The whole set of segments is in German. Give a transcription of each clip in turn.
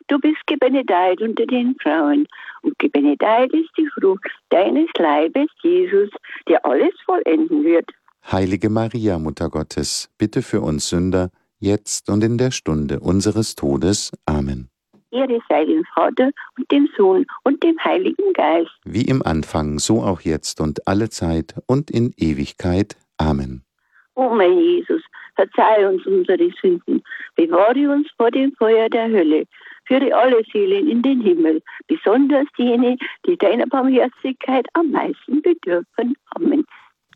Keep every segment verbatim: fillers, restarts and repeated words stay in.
Du bist gebenedeit unter den Frauen und gebenedeit ist die Frucht deines Leibes, Jesus, der alles vollenden wird. Heilige Maria, Mutter Gottes, bitte für uns Sünder, jetzt und in der Stunde unseres Todes. Amen. Ehre sei dem Vater und dem Sohn und dem Heiligen Geist. Wie im Anfang, so auch jetzt und alle Zeit und in Ewigkeit. Amen. O mein Jesus, verzeih uns unsere Sünden, bewahre uns vor dem Feuer der Hölle, führe alle Seelen in den Himmel, besonders jene, die deiner Barmherzigkeit am meisten bedürfen. Amen.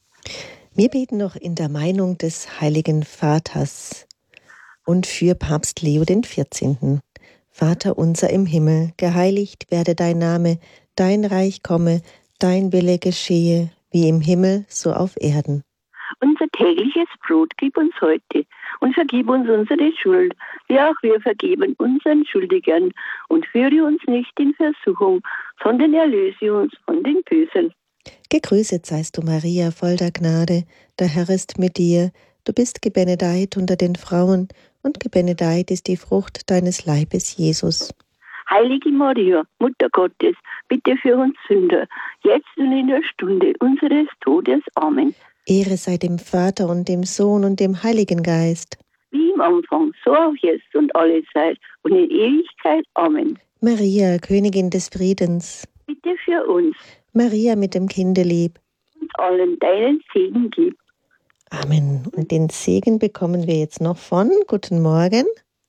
Wir beten noch in der Meinung des Heiligen Vaters und für Papst Leo den vierzehnten. Vater unser im Himmel, geheiligt werde dein Name, dein Reich komme, dein Wille geschehe, wie im Himmel, so auf Erden. Unser tägliches Brot gib uns heute und vergib uns unsere Schuld, wie auch wir vergeben unseren Schuldigern. Und führe uns nicht in Versuchung, sondern erlöse uns von den Bösen. Gegrüßet seist du, Maria, voll der Gnade, der Herr ist mit dir. Du bist gebenedeit unter den Frauen, und gebenedeit ist die Frucht deines Leibes, Jesus. Heilige Maria, Mutter Gottes, bitte für uns Sünder, jetzt und in der Stunde unseres Todes. Amen. Ehre sei dem Vater und dem Sohn und dem Heiligen Geist. Wie im Anfang, so auch jetzt und alle Zeit und in Ewigkeit. Amen. Maria, Königin des Friedens, bitte für uns. Maria mit dem Kindelieb, uns allen deinen Segen gib. Amen. Und den Segen bekommen wir jetzt noch von, guten Morgen,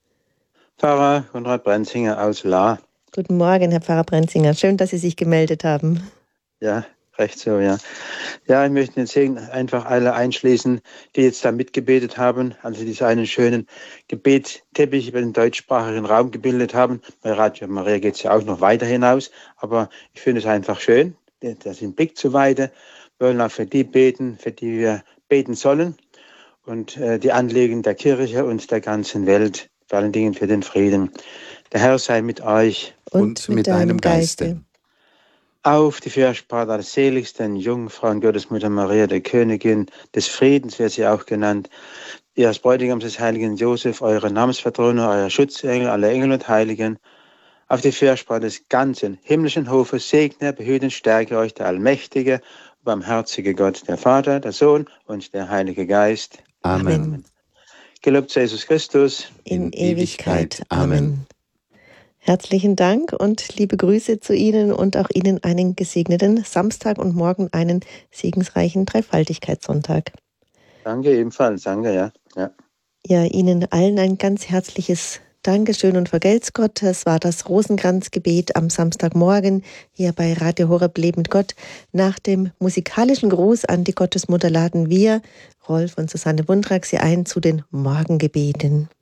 Pfarrer Konrad Brenzinger aus Lahr. Guten Morgen, Herr Pfarrer Brenzinger. Schön, dass Sie sich gemeldet haben. Ja, recht so, ja. Ja, ich möchte den Segen einfach alle einschließen, die jetzt da mitgebetet haben, also diese einen schönen Gebetteppich über den deutschsprachigen Raum gebildet haben. Bei Radio Maria geht es ja auch noch weiter hinaus, aber ich finde es einfach schön, das den Blick zu weiten. Wir wollen auch für die beten, für die wir beten sollen und äh, die Anliegen der Kirche und der ganzen Welt, vor allen Dingen für den Frieden. Der Herr sei mit euch und, und mit, mit deinem Geiste. Geiste. Auf die Fürsprache der seligsten Jungfrau und Gottesmutter Maria, der Königin des Friedens, wird sie auch genannt, ihres Bräutigams des heiligen Josef, eure Namenspatrone, euer Schutzengel, alle Engel und Heiligen. Auf die Fürsprache des ganzen himmlischen Hofes segne, behüte und stärke euch der allmächtige, barmherzige Gott, der Vater, der Sohn und der Heilige Geist. Amen. Amen. Gelobt sei Jesus Christus. In, In Ewigkeit. Amen. Herzlichen Dank und liebe Grüße zu Ihnen und auch Ihnen einen gesegneten Samstag und morgen einen segensreichen Dreifaltigkeitssonntag. Danke ebenfalls, danke, ja. Ja, ja Ihnen allen ein ganz herzliches Dankeschön und vergelt's Gott. Es war das Rosenkranzgebet am Samstagmorgen hier bei Radio Horeb Leben mit Gott. Nach dem musikalischen Gruß an die Gottesmutter laden wir, Rolf und Susanne Wundrak, Sie ein zu den Morgengebeten.